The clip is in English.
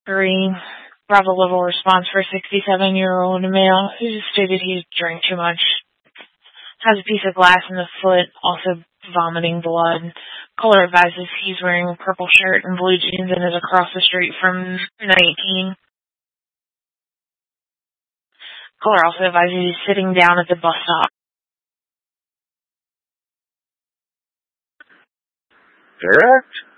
3. Bravo level response for 67-year-old male who stated he drank too much. Has a piece of glass in the foot, also vomiting blood. Caller advises he's wearing a purple shirt and blue jeans and is across the street from 19. Caller also advises he's sitting down at the bus stop. Direct?